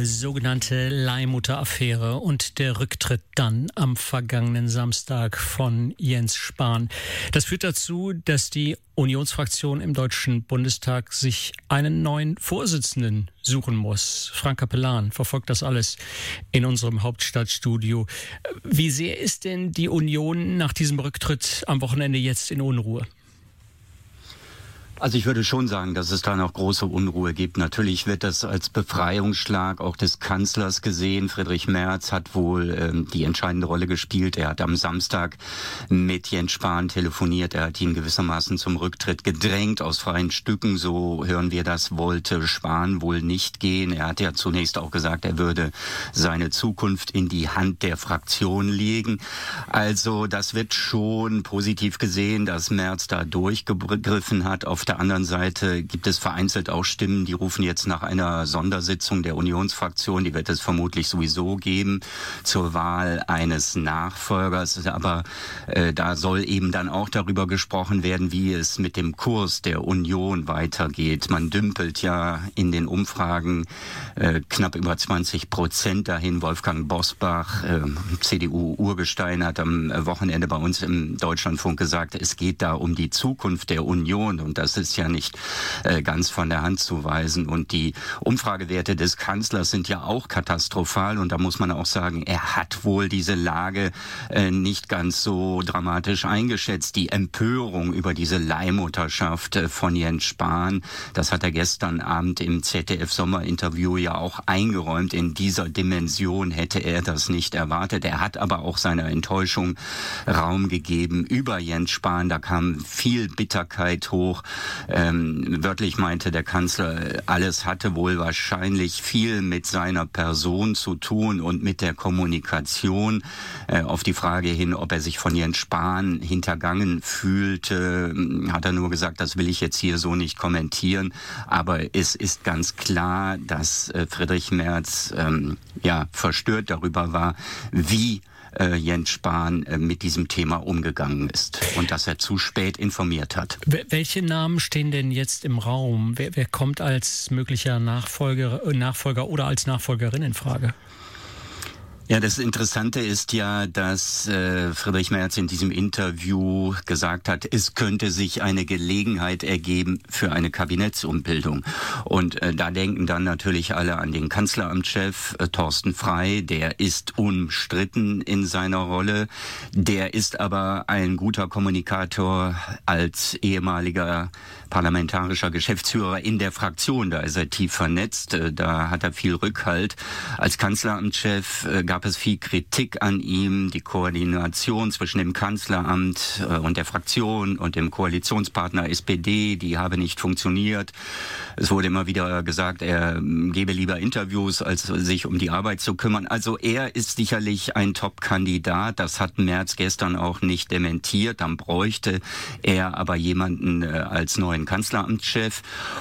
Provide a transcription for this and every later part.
sogenannte Leihmutter-Affäre und der Rücktritt dann am vergangenen Samstag von Jens Spahn. Das führt dazu, dass die Unionsfraktion im Deutschen Bundestag sich einen neuen Vorsitzenden suchen muss. Frank Capellan verfolgt das alles in unserem Hauptstadtstudio. Wie sehr ist denn die Union nach diesem Rücktritt am Wochenende jetzt in Unruhe? Also ich würde schon sagen, dass es da noch große Unruhe gibt. Natürlich wird das als Befreiungsschlag auch des Kanzlers gesehen. Friedrich Merz hat wohl die entscheidende Rolle gespielt. Er hat am Samstag mit Jens Spahn telefoniert. Er hat ihn gewissermaßen zum Rücktritt gedrängt aus freien Stücken. So hören wir das, wollte Spahn wohl nicht gehen. Er hat ja zunächst auch gesagt, er würde seine Zukunft in die Hand der Fraktion legen. Also das wird schon positiv gesehen, dass Merz da durchgegriffen hat. Auf der anderen Seite gibt es vereinzelt auch Stimmen, die rufen jetzt nach einer Sondersitzung der Unionsfraktion, die wird es vermutlich sowieso geben, zur Wahl eines Nachfolgers. Aber da soll eben dann auch darüber gesprochen werden, wie es mit dem Kurs der Union weitergeht. Man dümpelt ja in den Umfragen knapp über 20% dahin. Wolfgang Bosbach, CDU-Urgestein, hat am Wochenende bei uns im Deutschlandfunk gesagt, es geht da um die Zukunft der Union und das ist ja nicht ganz von der Hand zu weisen. Und die Umfragewerte des Kanzlers sind ja auch katastrophal. Und da muss man auch sagen, er hat wohl diese Lage nicht ganz so dramatisch eingeschätzt. Die Empörung über diese Leihmutterschaft von Jens Spahn, das hat er gestern Abend im ZDF-Sommerinterview ja auch eingeräumt. In dieser Dimension hätte er das nicht erwartet. Er hat aber auch seiner Enttäuschung Raum gegeben über Jens Spahn. Da kam viel Bitterkeit hoch. Wörtlich meinte der Kanzler, alles hatte wohl wahrscheinlich viel mit seiner Person zu tun und mit der Kommunikation. Auf die Frage hin, ob er sich von Jens Spahn hintergangen fühlte, hat er nur gesagt, das will ich jetzt hier so nicht kommentieren. Aber es ist ganz klar, dass Friedrich Merz verstört darüber war, wie Jens Spahn mit diesem Thema umgegangen ist und dass er zu spät informiert hat. Welche Namen stehen denn jetzt im Raum? Wer kommt als möglicher Nachfolger oder als Nachfolgerin in Frage? Ja, das Interessante ist ja, dass Friedrich Merz in diesem Interview gesagt hat, es könnte sich eine Gelegenheit ergeben für eine Kabinettsumbildung. Und da denken dann natürlich alle an den Kanzleramtschef Thorsten Frey. Der ist umstritten in seiner Rolle. Der ist aber ein guter Kommunikator als ehemaliger parlamentarischer Geschäftsführer in der Fraktion. Da ist er tief vernetzt, da hat er viel Rückhalt. Als Kanzleramtschef gab es viel Kritik an ihm. Die Koordination zwischen dem Kanzleramt und der Fraktion und dem Koalitionspartner SPD, die habe nicht funktioniert. Es wurde immer wieder gesagt, er gebe lieber Interviews, als sich um die Arbeit zu kümmern. Also er ist sicherlich ein Top-Kandidat. Das hat Merz gestern auch nicht dementiert. Dann bräuchte er aber jemanden als neuen Kanzleramtschef.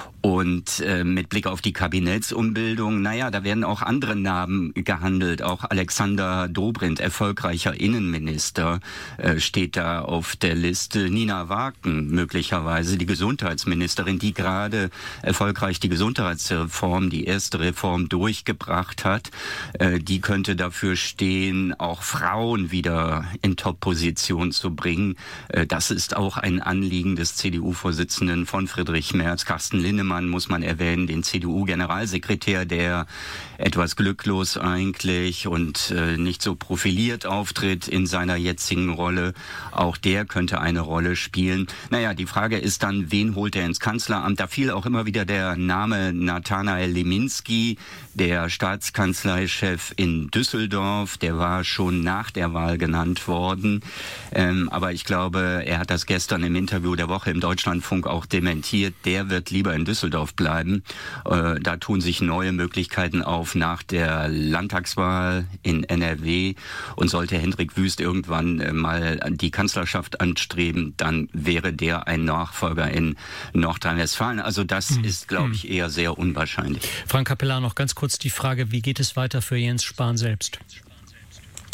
Und mit Blick auf die Kabinettsumbildung, da werden auch andere Namen gehandelt. Auch Alexander Dobrindt, erfolgreicher Innenminister, steht da auf der Liste. Nina Wagen, möglicherweise die Gesundheitsministerin, die gerade erfolgreich die Gesundheitsreform, die erste Reform durchgebracht hat. Die könnte dafür stehen, auch Frauen wieder in Top-Position zu bringen. Das ist auch ein Anliegen des CDU-Vorsitzenden von Friedrich Merz, Carsten Linnemann, muss man erwähnen, den CDU-Generalsekretär, der etwas glücklos eigentlich und nicht so profiliert auftritt in seiner jetzigen Rolle. Auch der könnte eine Rolle spielen. Die Frage ist dann, wen holt er ins Kanzleramt? Da fiel auch immer wieder der Name Nathanael Leminski, der Staatskanzleichef in Düsseldorf. Der war schon nach der Wahl genannt worden. Aber ich glaube, er hat das gestern im Interview der Woche im Deutschlandfunk auch dementiert. Der wird lieber in Düsseldorf bleiben. Da tun sich neue Möglichkeiten auf nach der Landtagswahl in NRW. Und sollte Hendrik Wüst irgendwann mal die Kanzlerschaft anstreben, dann wäre der ein Nachfolger in Nordrhein-Westfalen. Also das ist, glaube ich, eher sehr unwahrscheinlich. Frank Capellan, noch ganz kurz die Frage, wie geht es weiter für Jens Spahn selbst?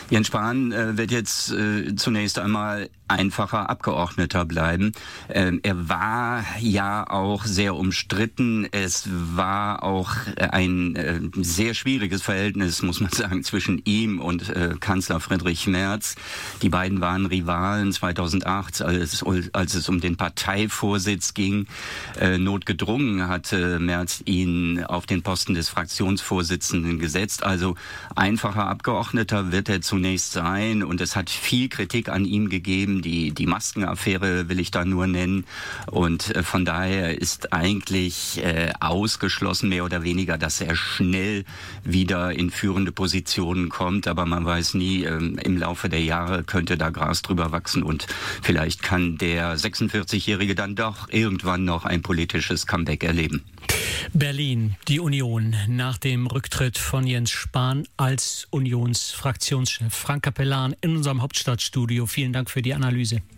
Jens Spahn wird jetzt zunächst einmal einfacher Abgeordneter bleiben. Er war ja auch sehr umstritten. Es war auch ein sehr schwieriges Verhältnis, muss man sagen, zwischen ihm und Kanzler Friedrich Merz. Die beiden waren Rivalen 2008, als es um den Parteivorsitz ging. Notgedrungen hatte Merz ihn auf den Posten des Fraktionsvorsitzenden gesetzt. Also einfacher Abgeordneter wird er zunächst sein. Und es hat viel Kritik an ihm gegeben. Die Maskenaffäre will ich da nur nennen. Und von daher ist eigentlich ausgeschlossen, mehr oder weniger, dass er schnell wieder in führende Positionen kommt. Aber man weiß nie, im Laufe der Jahre könnte da Gras drüber wachsen. Und vielleicht kann der 46-Jährige dann doch irgendwann noch ein politisches Comeback erleben. Berlin, die Union, nach dem Rücktritt von Jens Spahn als Unionsfraktionschef. Frank Capellan in unserem Hauptstadtstudio. Vielen Dank für die Analyse.